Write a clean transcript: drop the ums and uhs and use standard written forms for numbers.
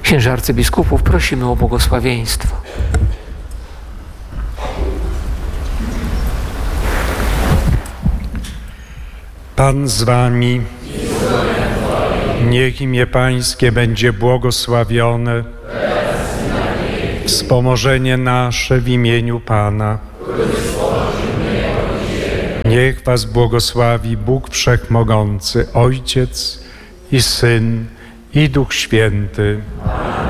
Księży arcybiskupów prosimy o błogosławieństwo. Pan z wami. Niech imię Pańskie będzie błogosławione. Wspomożenie nasze w imieniu Pana. Niech was błogosławi Bóg Wszechmogący, Ojciec i Syn, i Duch Święty.